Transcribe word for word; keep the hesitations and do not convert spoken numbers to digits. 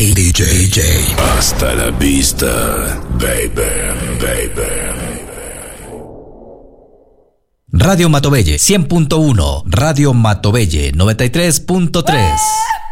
D J, D J. Hasta la vista, baby, baby. Radio Matovelle cien punto uno, Radio Matovelle noventa y tres punto tres.